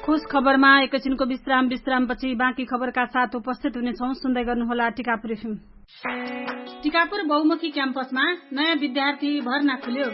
खुश खबरमा एकैछिनको विश्रामपछि बाँकी खबरका साथ उपस्थित हुनेछौं। सुन्दै गर्नुहोला टिकापुर एफएम। टिकापुर बहुमुखी क्याम्पसमा नयाँ विद्यार्थी भर्ना खुल्यो।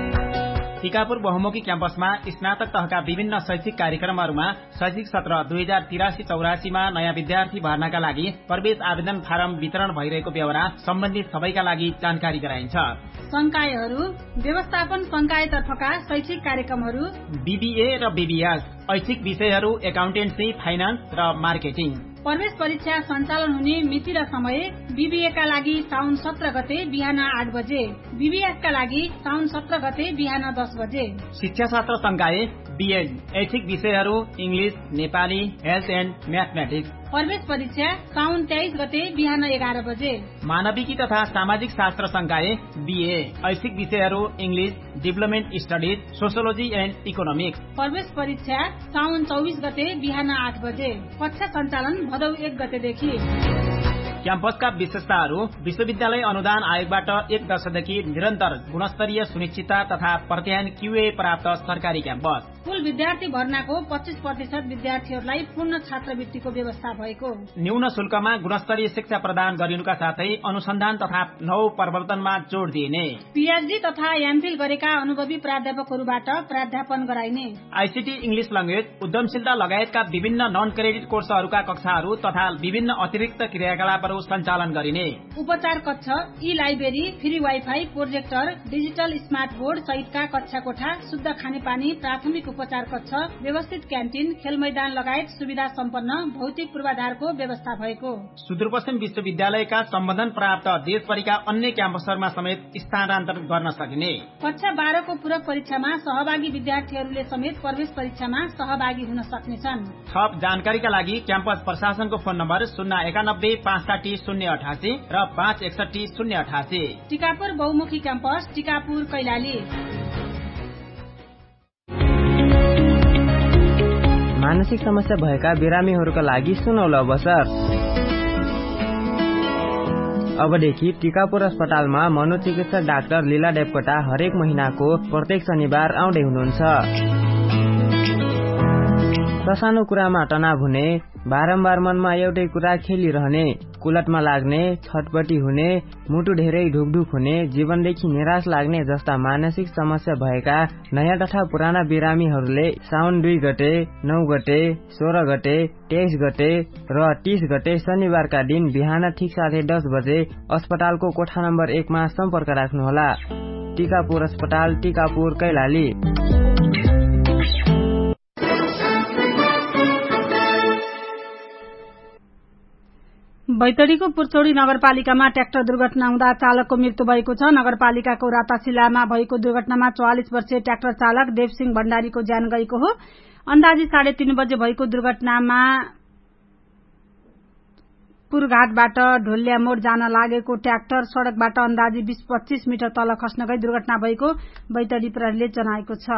टिकापुर बहुमुखी क्याम्पसमा स्नातक तहका विभिन्न शैक्षिक कार्यक्रमहरूमा शैक्षिक सत्र 2083-84 मा नयाँ विद्यार्थी भर्नाका लागि प्रवेश आवेदन फारम वितरण भइरहेको बेहोरा सम्बन्धित सबैका लागि जानकारी गराइन्छ। संकायहरू व्यवस्थापन संकायतर्फका शैक्षिक कार्यक्रमहरू बीबीए र बीबीएस, ऐच्छिक विषयहरू एकाउन्टेन्सी, फाइनान्स र मार्केटिङ। प्रवेश परीक्षा सञ्चालन हुने मिति र समय बीबीए का लागि साउन 17 गते बिहान 8 बजे, बीबीएस का लागि साउन 17 गते बिहान 10 बजे। शिक्षाशास्त्र संकाय बीएड, ऐच्छिक विषयहरू English, Nepali, health and mathematics. प्रवेश परीक्षा साउन 23 गते बिहान 11 बजे। मानविकी तथा सामाजिक शास्त्र संकाय बीए, ऐच्छिक विषयहरू English, development studies, sociology and economics. प्रवेश परीक्षा साउन 24 गते बिहान 8 बजे। कक्षा सञ्चालन भदौ 1 गतेदेखि। क्याम्पसका विशेषताहरू विश्वविद्यालय अनुदान आयोगबाट 1 वर्षदेखि निरन्तर गुणस्तरीय सुनिश्चितता तथा प्रत्यायन क्यूए प्राप्त सरकारी क्याम्पस। कुल विद्यार्थी भर्नाको 25% विद्यार्थीहरूलाई पूर्ण छात्रवृत्तिको व्यवस्था भएको। न्यून शुल्कमा गुणस्तरीय शिक्षा प्रदान गरिनुका साथै अनुसन्धान तथा नव प्रवर्तनमा जोड़ दिइने। पीएचडी तथा एमफिल गरेका अनुभवी प्राध्यापकहरूबाट प्राध्यापन गराइने। आईसीटी, इंग्लिश ल्याङ्ग्वेज, उद्यमशीलता लगायतका विभिन्न नन क्रेडिट कोर्सहरूका कक्षाहरू तथा विभिन्न अतिरिक्त क्रियाकलापहरू सञ्चालन गरिने। उपचार कक्ष, ई library, free wifi, projector, digital smart board सहितका कक्षा कोठा, शुद्ध खानेपानी, प्राथमिक उपचार कक्ष, व्यवस्थित क्यान्टिन, खेल मैदान लगायत सुविधा सम्पन्न भौतिक पूर्वाधारको व्यवस्था भएको। सुदूरपश्चिम विश्वविद्यालयका सम्बन्धन प्राप्त देशभरिका अन्य क्याम्पसहरूमा समेत स्थानान्तरण गर्न सकिने। कक्षा 12 को पूरक परीक्षामा सहभागी विद्यार्थीहरूले समेत प्रवेश परीक्षामा सहभागी हुन सक्नेछन्। थप जानकारीका लागि क्याम्पस प्रशासनको फोन नम्बर 091-560-088 र 561-088। टिकापुर बहुमुखी क्याम्पस, टिकापुर, कैलाली। मानसिक समस्या भएका बिरामीहरूका लागि सुनौलो अवसर। अबदेखि टिकापुर अस्पतालमा मनोचिकित्सक डाक्टर लीला देवकोटा हरेक महिनाको प्रत्येक शनिबार आउँदै हुनुहुन्छ। ससानो कुरामा तनाव हुने, बारम्बार मनमा एउटै कुरा खेलिरहने, कुलटमा लाग्ने, छटपटी हुने, मुटु धेरै ढुकढुक हुने, जीवनदेखि निराश लाग्ने जस्ता मानसिक समस्या भएका नयाँ तथा पुराना बिरामीहरूले साउन 2 गते, 9 गते, 16 गते, 23 गते र 30 गते शनिबारका दिन बिहान ठिक 10:30 बजे अस्पतालको कोठा नम्बर 1 मा सम्पर्क राख्नुहोला। टिकापुर अस्पताल, टिकापुर, कैलाली। बैतडीको पुर्चौडी नगरपालिकामा ट्र्याक्टर दुर्घटना हुँदा चालकको मृत्यु भएको छ। नगरपालिकाको रातासिलामा भएको दुर्घटनामा 44 वर्षीय ट्र्याक्टर चालक देवसिंह भण्डारीको ज्यान गएको हो। अन्दाजी 3:30 बजे भएको दुर्घटनामा पुरघाटबाट ढोलिया मोड जान लागेको ट्र्याक्टर सड़कबाट अन्दाजी 20-25 मिटर तल खस्न गई दुर्घटना भएको बैतडी प्रहरीले जनाएको छ।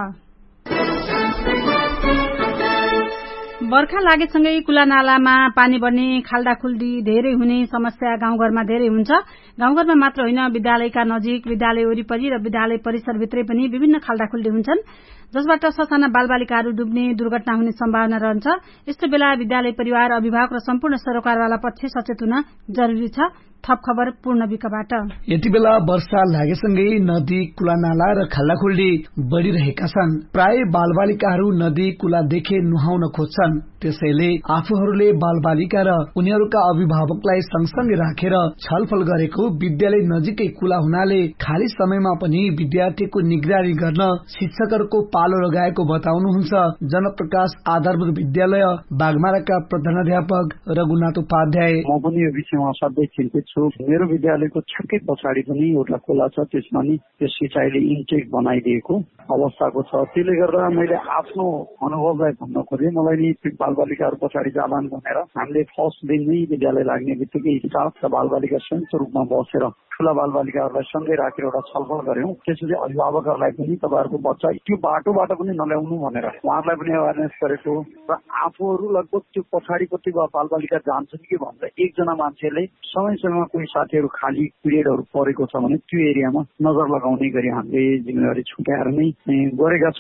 बर्खा लागेसँगै कुला नालामा पानी बढ्ने, खाल्डाखुल्डी धेरै हुने समस्या गाउँघरमा धेरै हुन्छ। गाउँघरमा मात्र होइन, विद्यालयका नजिक, विद्यालय वरिपरि र विद्यालय परिसरभित्रै पनि विभिन्न खाल्डाखुल्डी हुन्छन्, जसबाट ससाना बालबालिकाहरू डुब्ने, दुर्घटना हुने सम्भावना रहन्छ। यस्तो बेला विद्यालय परिवार, अभिभावक र सम्पूर्ण सरोकारवाला पक्ष सचेत हुन जरुरी छ। थप खबर पूर्ण विकबाट। यति बेला वर्षा लागेसँगै नदी, कुलानाला र खाल्डाखुल्डी बढ़िरहेका छन्। प्राय बालबालिकाहरू नदी, कुला देखे नुहाउन खोज्छन्। त्यसैले आफूहरूले बालबालिका र उनीहरूका अभिभावकलाई सँगसँगै राखेर छलफल गरेको विद्यालय नजिकै कुला हुनाले खाली समयमा पनि विद्यार्थीको निगरानी गर्न शिक्षकहरूको पालो लगाएको बताउनुहुन्छ जनप्रकाश आधारभूत विद्यालय बागमाराका प्रधानाध्यापक रघुनाथ उपाध्याय। म पनि यो विषयमा सधैँ चिन्तित छु। मेरो विद्यालयको छक्कै पछाडि पनि एउटा खोला छ, त्यसमा नि त्यो सिँचाइले इन्टेक बनाइदिएको अवस्थाको छ। त्यसले गर्दा मैले आफ्नो अनुभवलाई भन्न खोजेँ। मलाई नि बालबालिकाहरू पछाडि जालान् भनेर हामीले फर्स्ट दिन नै विद्यालय लाग्ने बित्तिकै स्टाफ र बालबालिका संयुक्त रूपमा बसेर ठूला बालबालिकाहरूलाई सँगै राखेर एउटा छलफल गर्यौं। त्यसपछि अभिभावकहरूलाई पनि तपाईँहरूको बच्चा त्यो बाटोबाट पनि नल्याउनु भनेर उहाँहरूलाई पनि अवेरनेस गरेको र आफूहरू लगभग त्यो पछाडिपट्टि बालबालिका जान्छन् कि भनेर एकजना मान्छेले समय समयमा कोही साथीहरू खाली पिरियडहरू परेको छ भने त्यो एरियामा नजर लगाउने गरी हामीले जिम्मेवारी छुट्याएर नै गरेका छौँ।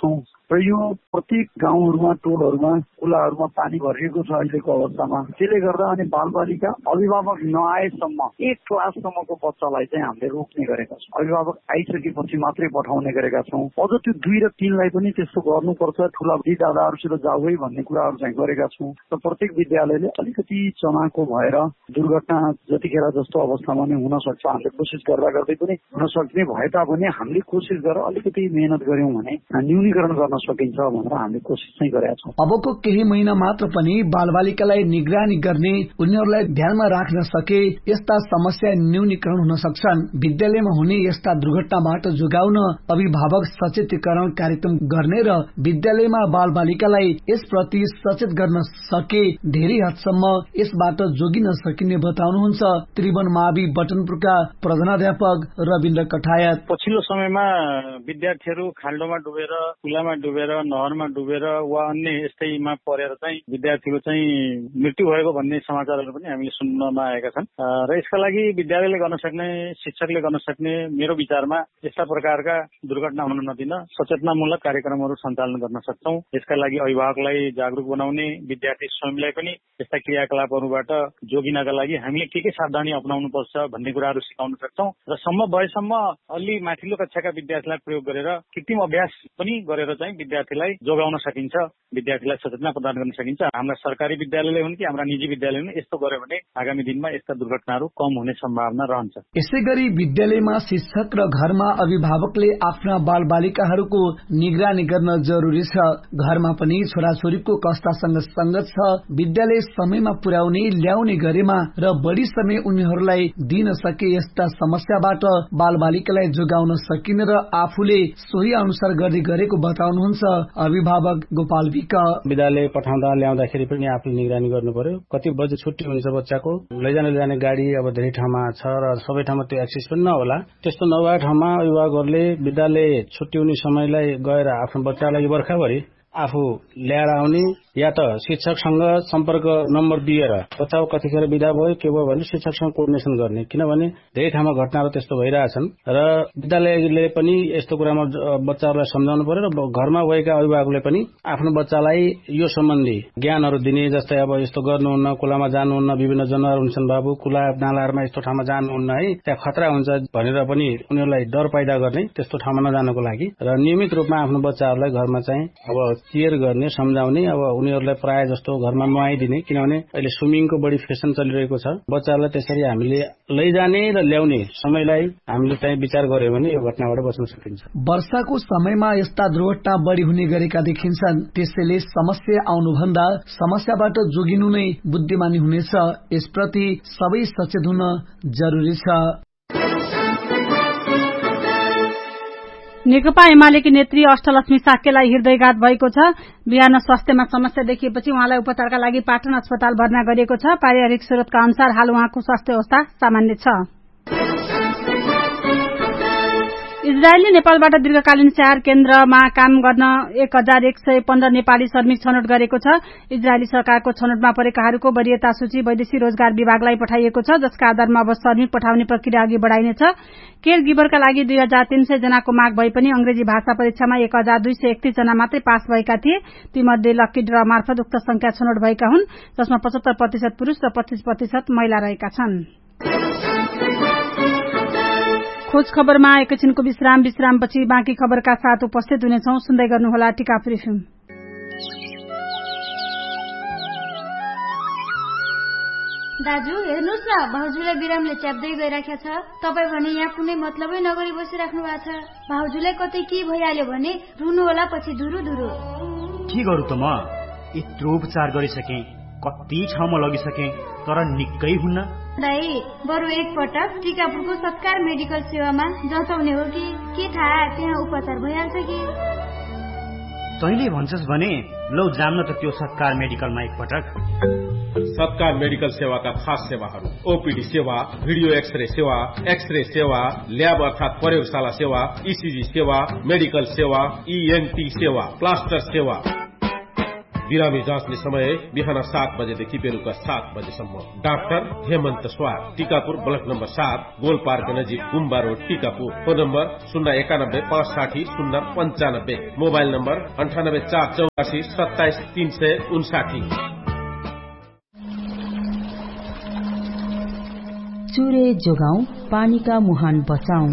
र यो प्रत्येक गाउँहरूमा टोलहरूमा कुलाहरूमा पानी भरिएको छ अहिलेको अवस्थामा। त्यसले गर्दा अनि बालबालिका अभिभावक नआएसम्म 1 क्लाससम्मको बच्चालाई चाहिँ हामीले रोक्ने गरेका छौँ। अभिभावक आइसकेपछि मात्रै पठाउने गरेका छौँ। अझ त्यो 2 र 3लाई पनि त्यस्तो गर्नुपर्छ, ठुला दादाहरूसित जाऊ है भन्ने कुराहरू चाहिँ गरेका छौँ। र प्रत्येक विद्यालयले अलिकति चनाखो भएर दुर्घटना जतिखेर जस्तो अवस्थामा नै हुन सक्छ हामीले कोसिस गर्दा गर्दै पनि हुन सक्ने भए तापनि हामीले कोसिस गरेर अलिकति मेहनत गर्यौं भने न्यूनीकरण गर्न सकिन्छ भनेर हामीले कोसिस चाहिँ गरेका छौँ। अबको केही महिना मात्र पनि बालबालिकालाई निगरानी गर्ने, उनीहरूलाई ध्यानमा राख्न सके यस्ता समस्या न्यूनीकरण हुन सक्छन्। विद्यालयमा हुने यस्ता दुर्घटनाबाट जोगाउन अभिभावक सचेतीकरण कार्यक्रम गर्ने र विद्यालयमा बालबालिकालाई यसप्रति सचेत गर्न सके धेरै हदसम्म यसबाट जोगिन सकिने बताउनुहुन्छ त्रिभुवन मावि बटनपुरका प्रधानाध्यापक रविन्द्र कठायत। पछिल्लो समयमा विद्यार्थीहरू खाल्डोमा डुबेर, कुलामा डुबेर, नहरमा डुबेर वा अन्य यस्तैमा परेर चाहिँ विद्यार्थीको चाहिँ मृत्यु भएको भन्ने समाचारहरू पनि हामीले सुन्नमा आएका छन्। र यसका लागि विद्यालयले गर्न सक्ने, शिक्षकले गर्न सक्ने मेरो विचारमा यस्ता प्रकारका दुर्घटना हुन नदिन सचेतनामूलक कार्यक्रमहरू सञ्चालन गर्न सक्छौं। यसका लागि अभिभावकलाई जागरूक बनाउने, विद्यार्थी स्वयंलाई पनि यस्ता क्रियाकलापहरूबाट जोगिनका लागि हामीले के सावधानी अपनाउनु पर्छ भन्ने कुराहरू सिकाउन सक्छौं। र सम्भव भएसम्म अलि माथिल्लो कक्षाका विद्यार्थीलाई प्रयोग गरेर कृत्रिम अभ्यास पनि गरेर चाहिँ विद्यार्थीलाई जोगाउन सकिन्छ, विद्यार्थीलाई सचेतना प्रदान गर्न सकिन्छ। हाम्रा सरकारी विद्यालयले हुन् कि हाम्रा निजी विद्यालय हुन्, यस्तो गर्यो भने आगामी दिनमा यस्ता दुर्घटनाहरू कम हुने सम्भावना रहन्छ। यसैगरी विद्यालयमा शिक्षक र घरमा अभिभावकले आफ्ना बालबालिकाहरूको निगरानी गर्न जरुरी छ। घरमा पनि छोराछोरीको कस्तासँग संगत छ, विद्यालय समयमा पुर्याउने ल्याउने गरेमा र बढी समय उनीहरूलाई दिन सके यस्ता समस्याबाट बालबालिकालाई जोगाउन सकिने र आफूले सोही अनुसार गर्दै गरेको बताउनुहुन्छ अभिभावक गोपाल विक। विद्यालय पठाउँदा ल्याउँदाखेरि पनि आफूले निगरानी गर्नु पर्यो। कति बजे छुट्टी हुन्छ बच्चाको, लैजाने गाडी अब धेरै ठाउँमा छ र सबै ठाउँमा त्यो एक्सेस पनि नहोला। त्यस्तो नभए ठाउँमा अभिभावकहरूले विद्यालय छुट्टी हुने समयलाई गएर आफ्नो बच्चालाई बर्खाभरि आफू ल्याएर आउने या त शिक्षकसँग सम्पर्क नम्बर दिएर बच्चा कतिखेर बिदा भयो के भयो भने शिक्षकसँग कोर्डिनेसन गर्ने। किनभने धेरै ठाउँमा घटनाहरू त्यस्तो भइरहेछन् र विद्यालयले पनि यस्तो कुरामा बच्चाहरूलाई सम्झाउनु पर्यो र घरमा भएका अभिभावकले पनि आफ्नो बच्चालाई यो सम्बन्धी ज्ञानहरू दिने, जस्तै अब यस्तो गर्नुहुन्न, कुलामा जानुहुन्न, विभिन्न जनावर हुन्छन् बाबु, कुला नालाहरूमा यस्तो ठाउँमा जानुहुन्न है, त्यहाँ खतरा हुन्छ भनेर पनि उनीहरूलाई डर पैदा गर्ने, त्यस्तो ठाउँमा नजानको लागि र नियमित रूपमा आफ्नो बच्चाहरूलाई घरमा चाहिँ अब केयर गर्ने, सम्झाउने, अब उनीहरूलाई प्राय जस्तो घरमा नुहाइदिने। किनभने अहिले स्विमिङको बढी फेसन चलिरहेको छ। बच्चाहरूलाई त्यसरी हामीले लैजाने र ल्याउने समयलाई हामीले चाहिँ विचार गर्यो भने यो घटनाबाट बच्न सकिन्छ। वर्षाको समयमा यस्ता दुर्घटना बढी हुने गरेका देखिन्छन्। त्यसैले समस्या आउनुभन्दा समस्याबाट जोगिनु नै बुद्धिमानी हुनेछ। यसप्रति सबै सचेत हुन जरुरी छ। नेकपा एमालेकी नेत्री अष्टलक्ष्मी साक्यलाई हृदयघात भएको छ। बिहान स्वास्थ्यमा समस्या देखिएपछि उहाँलाई उपचारका लागि पाटन अस्पताल भर्ना गरिएको छ। पारिवारिक स्रोतका अनुसार हाल उहाँको स्वास्थ्य अवस्था सामान्य छ। इजरायलले नेपालबाट दीर्घकालीन स्याहार केन्द्रमा काम गर्न 1115 नेपाली श्रमिक छनौट गरेको छ। इजरायली सरकारको छनौटमा परेकाहरूको वरियता सूची वैदेशिक रोजगार विभागलाई पठाइएको छ, जसका आधारमा अब श्रमिक पठाउने प्रक्रिया अघि बढ़ाइनेछ। केयर गिभरका लागि 2300 जनाको माग भए पनि अंग्रेजी भाषा परीक्षामा 1231 जना मात्रै पास भएका थिए। तीमध्ये लक्की ड्र मार्फत उक्त संख्या छनौट भएका हुन्, जसमा 75% पुरूष र 25% महिला रहेका छन्। खोज खबरमा एकैछिनको विश्रामपछि बाँकी खबरका साथ उपस्थित हुनेछौं। सुन्दै गर्नुहोला टिकापुर एफएम। दाजु हेर्नुस् न, भाउजूलाई बिरामले च्याप्दै गइराखेको छ। तपाई भने यहाँ कुनै मतलबै नगरी बसिराख्नु भएको छ। भाउजूलाई कतै के भइहाल्यो भने रुनु होला पछि धुरु धुरु। के गरौँ त म? यत्रो उपचार गरिसके, कति ठाउँमा लगिसके, तर निकै हुन्न। दाई बरु एकपटक टिकापुरको सत्कार मेडिकल सेवामा जचाउने हो कि के थाहा, त्यहाँ उपचार भइहाल्छ कि। तैँले भन्छस् भने लौ जान्न त त्यो सत्कार मेडिकलमा एकपटक। सत्कार मेडिकल सेवाका खास सेवाहरू: ओपीडी सेवा, भिडियो एक्सरे सेवा, एक्सरे सेवा, ल्याब अर्थात प्रयोगशाला सेवा, ईसीजी सेवा, मेडिकल सेवा, ईएनटी सेवा, प्लास्टर सेवा। बिरामी जाँच्ने समय बिहान 7 बजेदेखि बेलुका 7 बजेसम्म। डाक्टर हेमन्त स्वार, Tikapur block number 7, goal park नजिक गुम्बा road, Tikapur. Phone number 091 560 095, mobile number 98 484 27 359। Chure जोगाउँ, पानीका मुहान बचाउँ।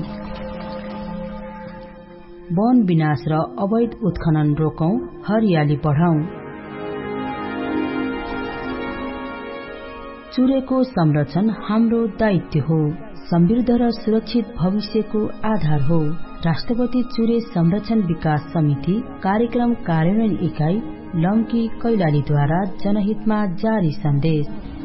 वन विनाश र अवैध उत्खनन रोकौं, हरियाली बढाउँ। चुरेको संरक्षण हाम्रो दायित्व हो, समृद्ध र सुरक्षित भविष्यको आधार हो। राष्ट्रपति चुरे संरक्षण विकास समिति कार्यक्रम कार्यान्वयन इकाई लम्की कैलालीद्वारा जनहितमा जारी सन्देश।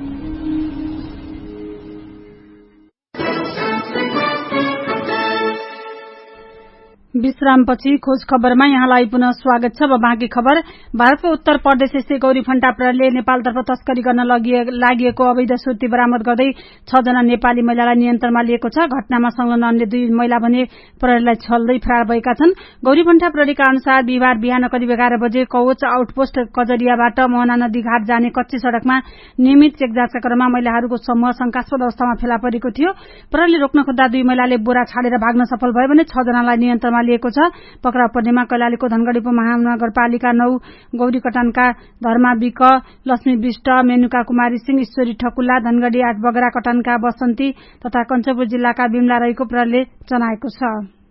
विश्रामपछि खोज खबरमा यहाँलाई पुनः स्वागत छ। बाँकी खबर। भारतको उत्तर प्रदेश स्थित गौरीफण्टा प्रहरीले नेपालतर्फ तस्करी गर्न लागि अवैध सुर्ती बरामद गर्दै 6 जना नेपाली महिलालाई नियन्त्रणमा लिएको छ। घटनामा संलग्न अन्य 2 महिला भने प्रहरीलाई छल्दै फरार भएका छन्। गौरीफण्टा प्रहरीका अनुसार बिहिबार बिहान करिब 11 बजे कवच आउटपोस्ट कजरियाबाट मोहना नदी घाट जाने कच्ची सड़कमा नियमित चेक जाँचका क्रममा महिलाहरूको समूह शंकास्पद अवस्थामा फेला परेको थियो। प्रहरीले रोक्न खोज्दा 2 महिलाले बोरा छाडेर भाग्न सफल भयो भने 6 जनालाई नियन्त्रणमा लिएको छ। पक्राउ पर्नेमा कैलालीको धनगढ़ी उपमहानगरपालिका 9 गौरी कटानका धर्मा विक, लक्ष्मी विष्ट, मेनुका कुमारी सिंह, ईश्वरी ठकुल्ला, धनगढ़ी 8 बगरा कटानका बसन्ती तथा कञ्चनपुर जिल्लाका बिमला रहेको प्रहरीले जनाएको छ।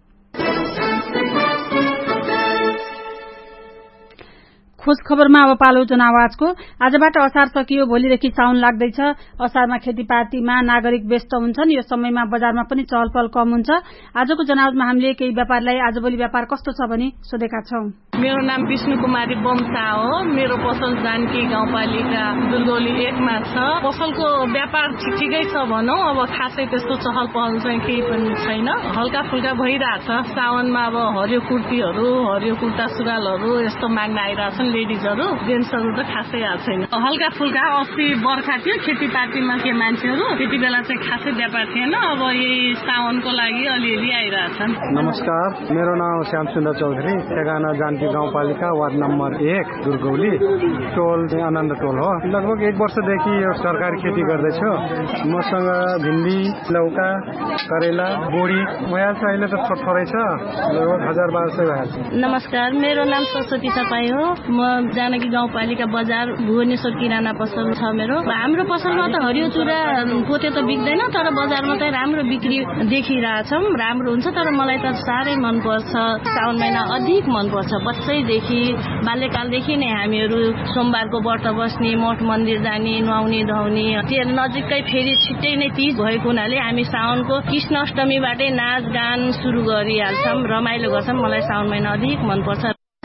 खोज खबरमा अब पालो जनआवाजको। आजबाट असार सकियो, भोलिदेखि साउन लाग्दैछ। असारमा खेतीपातीमा नागरिक व्यस्त हुन्छन्। यो समयमा बजारमा पनि चहल पहल कम हुन्छ। आजको जनआवाजमा हामीले केही व्यापारीलाई आजभोलि व्यापार कस्तो छ भनी सोधेका छौं। मेरो नाम विष्णु कुमारी बमसा हो। मेरो पसल जानकी गाउँपालिका दुर्गौली 1 मा छ। पसलको व्यापार ठिकै छ भनौं। अब खासै त्यस्तो चहल पहल चाहिँ केही पनि छैन। हल्का फुल्का भइरहेछ। साउनमा अब हरियो कुर्तीहरू, हरियो कुर्ता सुरुवालहरू यस्तो माग्न आइरहेछन् लेडिजहरू। जेन्ट्सहरू त खासै आएको छैन। हल्का फुल्का अस्ति बर्खा थियो, खेतीपातीमा के मान्छेहरू त्यति बेला चाहिँ खासै व्यापार थिएन। अब यही साउनको लागि अलिअलि आइरहेछन्। नमस्कार, मेरो नाम श्याम सुन्दर चौधरी, ठेगाना जानकी गाउँपालिका वार्ड नम्बर 1 दुर्गौली, टोल आनन्द टोल हो। लगभग 1 वर्षदेखि यो सरकारी खेती गर्दैछु। मसँग भिन्डी, लौका, करेला, बोडी भइहाल्छ। अहिले त थोरै छ, लगभग 1000-1200 भइहाल्छ। नमस्कार, मेरो नाम सरस्वती तपाईँ हो। म जानकी गाउँपालिका बजार भुवनेश्वर किराना पसल छ मेरो। हाम्रो पसलमा त हरियो चुरा पोते त बिक्दैन, तर बजारमा चाहिँ राम्रो बिक्री देखिरहेछौँ। राम्रो हुन्छ, तर मलाई त साह्रै मनपर्छ। साउन महिना अधिक मनपर्छ। बच्चैदेखि बाल्यकालदेखि नै हामीहरू सोमबारको व्रत बस्ने, मठ मन्दिर जाने, नुहाउने धुवाउने, त्यो नजिकै फेरि छिट्टै नै तीज भएको हुनाले हामी साउनको कृष्ण अष्टमीबाटै नाच गान सुरु गरिहाल्छौँ, रमाइलो गर्छौँ। मलाई साउन महिना अधिक मनपर्छ।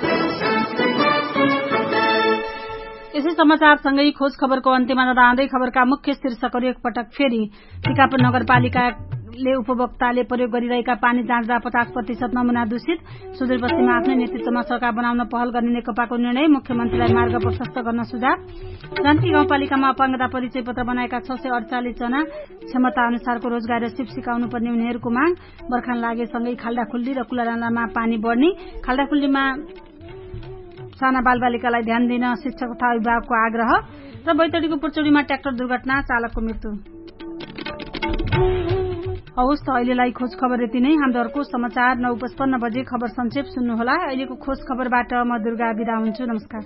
यसै समाचारसँगै खोज खबरको अन्त्यमा रहँदै खबरका मुख्य शीर्षकहरू एकपटक फेरि। टीकापुर नगरपालिकाले उपभोक्ताले प्रयोग गरिरहेका पानी जाँच्दा 50% नमूना दूषित। सुदूरपश्चिममा आफ्नै नेतृत्वमा सरकार बनाउन पहल गर्ने नेकपाको निर्णय। मुख्यमन्त्रीलाई मार्ग प्रशस्त गर्न सुझाव। जानकी गाउँपालिकामा अपाङ्गता परिचय पत्र बनाएका 648 जना क्षमता अनुसारको रोजगार र सिप सिकाउनु पर्ने उनीहरूको माग। बर्खान लागेसँगै खाल्डाखुल्डी र कुलानालामा पानी बढ्ने। खाल्डाखुल्डीमा साना बालबालिकालाई ध्यान दिन शिक्षक तथा अभिभावकको आग्रह। र बैतडीको पुर्चौडीमा ट्र्याक्टर दुर्घटना, चालकको मृत्यु। हवस् त अहिलेलाई खोज खबर यति नै। हाम्रो अर्को समाचार 9:55 बजे खबर संक्षेप सुन्नुहोला। अहिलेको खोज खबरबाट म दुर्गा बिदा हुन्छु। नमस्कार।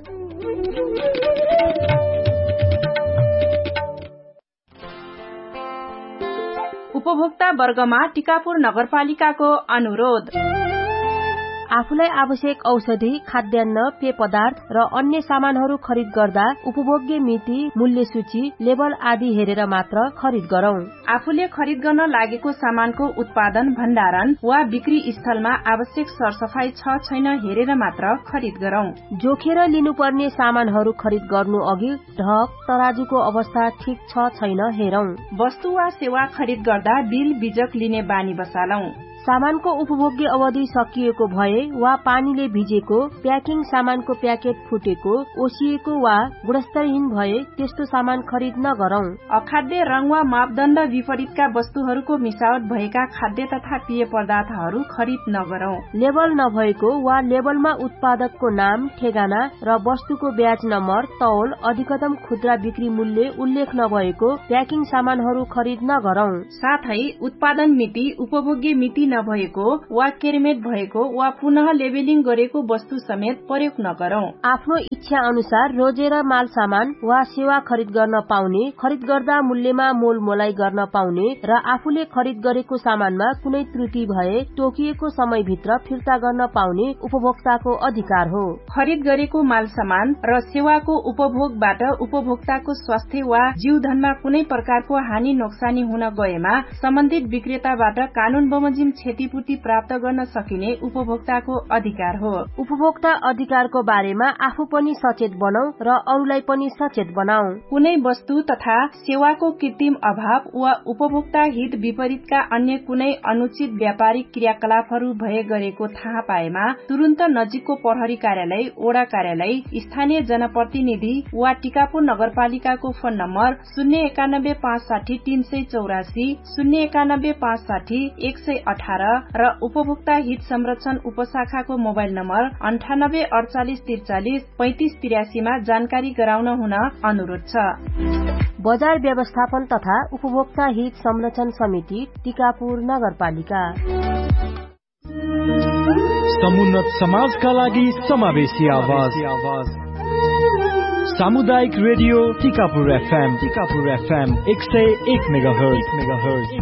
उपभोक्ता वर्गमा टीकापुर नगरपालिकाको अनुरोध। आफूलाई आवश्यक औषधि, खाद्यान्न, पेय पदार्थ र अन्य सामानहरू खरिद गर्दा उपभोग्य मिति, मूल्य सूची, लेबल आदि हेरेर मात्र खरिद गरौं। आफूले खरिद गर्न लागेको सामानको उत्पादन, भण्डारण वा बिक्री स्थलमा आवश्यक सरसफाई छ छैन हेरेर मात्र खरिद गरौं। जोखेर लिनुपर्ने सामानहरू खरिद गर्नु अघि ढक, तराजुको अवस्था ठिक छ छैन हेरौं। वस्तु वा सेवा खरिद गर्दा बिल बिजक लिने बानी बसालौं। सामानको उपभोग्य अवधि सकिएको भए वा पानीले भिजेको, प्याकिङ सामानको प्याकेट फुटेको, ओसिएको वा गुणस्तरहीन भए त्यस्तो सामान खरिद नगरौं। अखाद्य रंग वा मापदण्ड विपरीतका वस्तुहरूको मिसावट भएका खाद्य तथा पेय पदार्थहरू खरिद नगरौं। लेबल नभएको वा लेबलमा उत्पादकको नाम, ठेगाना र वस्तुको ब्याज नम्बर, तौल, अधिकतम खुद्रा बिक्री मूल्य उल्लेख नभएको प्याकिङ सामानहरू खरिद नगरौं। साथै उत्पादन मिति, उपभोग्य मिति नभएको वा केरमेट भएको वा पुनः लेबलिङ गरेको वस्तु समेत प्रयोग नगरौं। आफ्नो इच्छा अनुसार रोजेर माल सामान वा सेवा खरिद गर्न पाउने, खरिद गर्दा मूल्यमा मोलमोलाई गर्न पाउने र आफूले खरिद गरेको सामानमा कुनै त्रुटि भए तोकिएको समयभित्र फिर्ता गर्न पाउने उपभोक्ताको अधिकार हो। खरिद गरेको माल सामान र सेवाको उपभोगबाट उपभोक्ताको स्वास्थ्य वा जीवधनमा कुनै प्रकारको हानि नोक्सानी हुन गएमा सम्बन्धित विक्रेताबाट कानून बमोजिम क्षतिपूर्ति प्राप्त गर्न सकिने उपभोक्ताको अधिकार हो। उपभोक्ता अधिकारको बारेमा आफू पनि सचेत बनौ र अरूलाई पनि सचेत बनाऊ। कुनै वस्तु तथा सेवाको कृत्रिम अभाव वा उपभोक्ता हित विपरीतका अन्य कुनै अनुचित व्यापारिक क्रियाकलापहरू भए गरेको थाहा पाएमा तुरन्त नजिकको प्रहरी कार्यालय, वडा कार्यालय, स्थानीय जनप्रतिनिधि वा टिकापुर नगरपालिकाको फोन नम्बर 091560384, 091560118 र उपभोक्ता हित संरक्षण उपशाखाको मोबाइल नम्बर 9848433583 मा जानकारी गराउन हुन अनुरोध छ। बजार व्यवस्थापन तथा उपभोक्ता हित संरक्षण समिति, टिकापुर नगरपालिका। समुन्नत समाजका लागि समावेशी आवाज। सामुदायिक रेडियो टिकापुर FM 101 मेगाहर्ज।